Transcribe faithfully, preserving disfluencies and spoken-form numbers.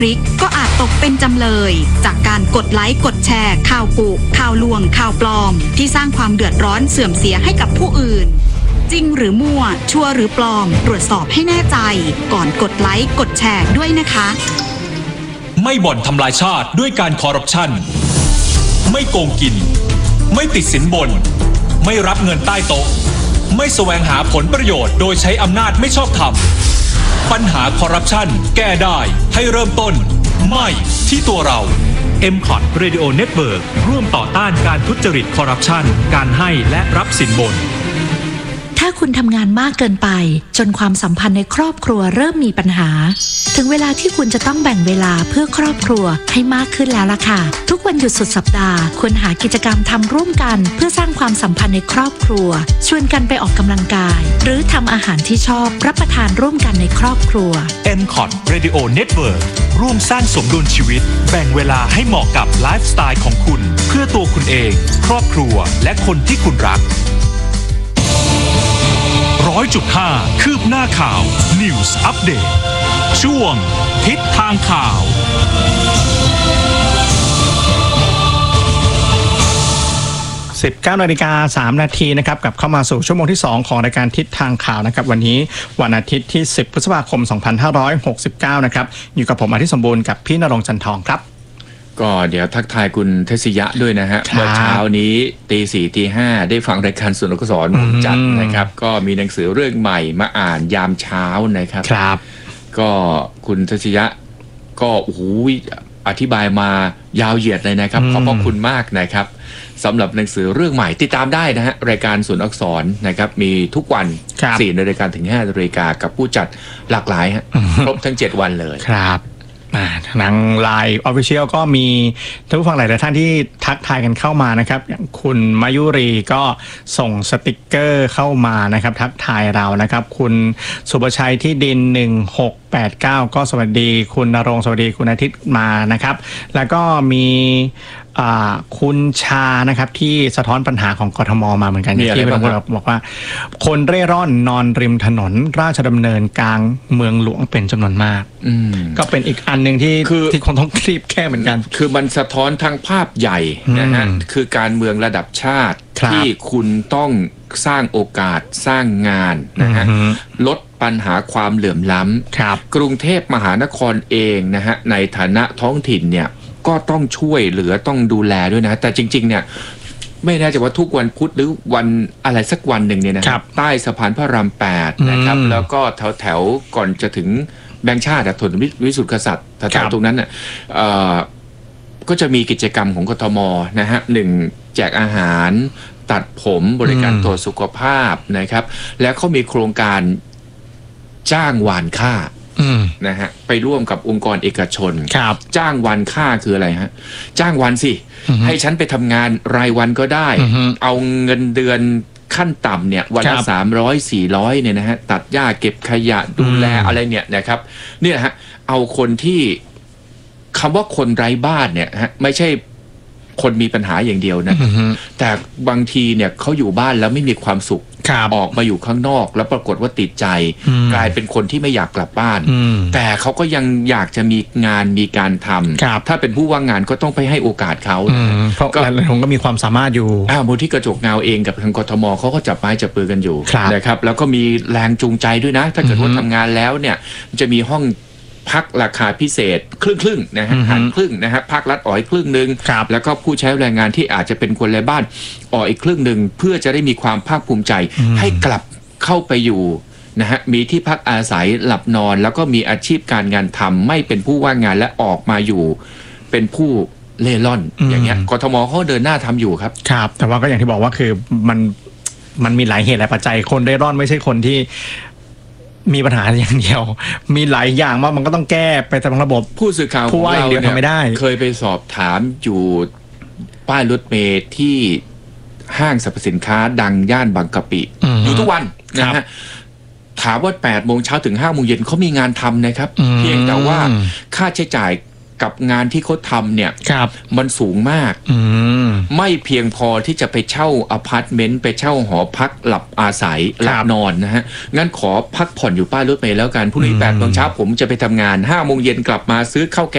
ริกก็อาจตกเป็นจำเลยจากการกดไลค์กดแชร์ข่าวกุข่าวลวงข่าวปลอมที่สร้างความเดือดร้อนเสื่อมเสียให้กับผู้อื่นจริงหรือมั่วชัวร์หรือปลอมตรวจสอบให้แน่ใจก่อนกดไลค์กดแชร์ด้วยนะคะไม่บ่อนทำลายชาติด้วยการคอร์รัปชันไม่โกงกินไม่ติดสินบนไม่รับเงินใต้โต๊ะไม่แสวงหาผลประโยชน์โดยใช้อำนาจไม่ชอบธรรมปัญหาคอร์รัปชันแก้ได้ให้เริ่มต้นไม่ที่ตัวเรา เอ็ม คอท Radio Network ร่วมต่อต้านการทุจริตคอร์รัปชันการให้และรับสินบนถ้าคุณทำงานมากเกินไปจนความสัมพันธ์ในครอบครัวเริ่มมีปัญหาถึงเวลาที่คุณจะต้องแบ่งเวลาเพื่อครอบครัวให้มากขึ้นแล้วล่ะค่ะทุกวันหยุดสุดสัปดาห์ควรหากิจกรรมทำร่วมกันเพื่อสร้างความสัมพันธ์ในครอบครัวชวนกันไปออกกำลังกายหรือทำอาหารที่ชอบรับประทานร่วมกันในครอบครัวเอ็ม คอท Radio Network ร่วมสร้างสมดุลชีวิตแบ่งเวลาให้เหมาะกับไลฟ์สไตล์ของคุณเพื่อตัวคุณเองครอบครัวและคนที่คุณรักร้อยจุดห้าคืบหน้าข่าว News Update ช่วงทิศทางข่าวสิบเก้านาฬิกาสามนาทีนะครับกลับเข้ามาสู่ชั่วโมงที่สองของรายการทิศทางข่าวนะครับวันนี้วันอาทิตย์ที่สิบพฤษภาคมสองพันห้าร้อยหกสิบเก้านะครับอยู่กับผมอาทิตย์สมบูรณ์กับพี่ณรงค์จันทองครับก็เดี๋ยวทักทายคุณเทศยะด้วยนะฮะเมื่อเช้านี้ตีสี่ตีห้าได้ฟังรายการส่วนอักษรผมจัดนะครับก็มีหนังสือเรื่องใหม่มาอ่านยามเช้านะครับครับก็คุณเทศยะก็โอ้โหอธิบายมายาวเหยียดเลยนะครับขอบพระคุณมากนะครับสำหรับหนังสือเรื่องใหม่ติดตามได้นะฮะรายการส่วนอักษรนะครับมีทุกวันสี่นาฬิกาถึงห้านาฬิกากับผู้จัดหลากหลายฮะครบทั้งเจ็ดวันเลยครับทางไลน์ออฟฟิเชียลก็มีท่านผู้ฟังหลายท่านที่ทักทายกันเข้ามานะครับอย่างคุณมายุรีก็ส่งสติกเกอร์เข้ามานะครับทักทายเรานะครับคุณสุภชัยที่ดินหนึ่งหกแปดเก้าก็สวัสดีคุณณรงค์สวัสดีคุณอาทิตย์มานะครับแล้วก็มีคุณชานะครับที่สะท้อนปัญหาของกทมมาเหมือนกันที่เป็นคนบอกว่าคนเร่ร่อนนอนริมถนนราชดำเนินกลางเมืองหลวงเป็นจำนวนมากก็เป็นอีกอันหนึ่งที่ที่คนต้องรีบแก้เหมือนกันคือมันสะท้อนทางภาพใหญ่นะฮะคือการเมืองระดับชาติที่คุณต้องสร้างโอกาสสร้างงานนะฮะลดปัญหาความเหลื่อมล้ำกรุงเทพมหานครเองนะฮะในฐานะท้องถิ่นเนี่ยก็ต้องช่วยเหลือต้องดูแลด้วยนะแต่จริงๆเนี่ยไม่แน่ใจว่าทุกวันพุธหรือวันอะไรสักวันหนึ่งเนี่ยนะครับใต้สะพานพระรามแปดนะครับแล้วก็แถวแถวก่อนจะถึงแบงค์ชาติถนนวิสุทธิกษัตริย์แถวตรงนั้นน่ะก็จะมีกิจกรรมของกทมนะฮะหนึ่งแจกอาหารตัดผมบริการตรวจสุขภาพนะครับแล้วเขามีโครงการจ้างวานค่านะฮะไปร่วมกับองค์กรเอกชนจ้างวันค่าคืออะไรฮะจ้างวันสิให้ฉันไปทำงานรายวันก็ได้เอาเงินเดือนขั้นต่ำเนี่ยวันละสามร้อยสี่ร้อยเนี่ยนะฮะตัดหญ้าเก็บขยะดูแลอะไรเนี่ยนะครับเนี่ยฮะเอาคนที่คำว่าคนไร้บ้านเนี่ยฮะไม่ใช่คนมีปัญหาอย่างเดียวนะแต่บางทีเนี่ยเขาอยู่บ้านแล้วไม่มีความสุขออกมาอยู่ข้างนอกแล้วปรากฏว่าติดใจกลายเป็นคนที่ไม่อยากกลับบ้านแต่เขาก็ยังอยากจะมีงานมีการทำถ้าเป็นผู้ว่างงานก็ต้องไปให้โอกาสเขาเพราะหลายคนก็มีความสามารถอยู่อ้าวมูลที่กระจกเงาเองกับทางกทมเขาก็จับไม้จับปือกันอยู่นะครับแล้วก็มีแรงจูงใจด้วยนะถ้าเกิดว่าทำงานแล้วเนี่ยจะมีห้องพักราคาพิเศษครึ่งครึ่งนะฮะหันครึ่งนะฮะพักรัดอ๋อยครึ่งหนึ่งแล้วก็ผู้ใช้แรงงานที่อาจจะเป็นคนไร้บ้านอ๋ออีกครึ่งหนึ่งเพื่อจะได้มีความภาคภูมิใจให้กลับเข้าไปอยู่นะฮะมีที่พักอาศัยหลับนอนแล้วก็มีอาชีพการงานทำไม่เป็นผู้ว่างงานและออกมาอยู่เป็นผู้เล่ร่อนอย่างเงี้ยกทมเขาเดินหน้าทำอยู่ครับครับแต่ว่าก็อย่างที่บอกว่าคือมันมันมีหลายเหตุหลายปัจจัยคนเร่ร่อนไม่ใช่คนที่มีปัญหาอย่างเดียวมีหลายอย่างว่ามันก็ต้องแก้ไปตามระบบผู้สื่อข่าวของเราเนี่ยเคยไปสอบถามอยู่ป้ายรถเมล์ที่ห้างสรรพสินค้าดังย่านบางกะปิอยู่ทุกวันนะฮะถามว่าแปดโมงเช้าถึงห้าโมงเย็นเขามีงานทำนะครับเพียงแต่ว่าค่าใช้จ่ายกับงานที่เขาทำเนี่ยมันสูงมากไม่เพียงพอที่จะไปเช่าอพาร์ตเมนต์ไปเช่าหอพักหลับอาศัยหลับนอนนะฮะงั้นขอพักผ่อนอยู่ป้ายรถเมล์แล้วกันพรุ่งนี้แปดโมงเช้าผมจะไปทำงานห้าโมงเย็นกลับมาซื้อข้าวแก